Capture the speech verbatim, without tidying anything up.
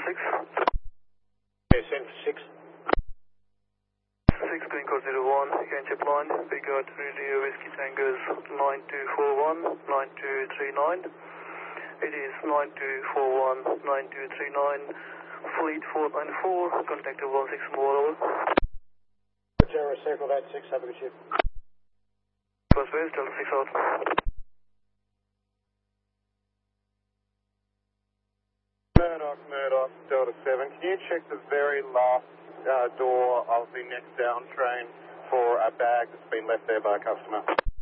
six. Okay, send for six. six Green Code zero one, again chip line, Bigard Radio Whiskey Tangos nine two four one, nine two three nine. It is nine two four one, nine two three nine, Fleet four nine four, contact one six more over. General Circle eight six, have a good ship. First base, Delta six out. Murdoch, Murdoch, Delta seven. Can you check the very last uh, door of the next down train for a bag that's been left there by a customer?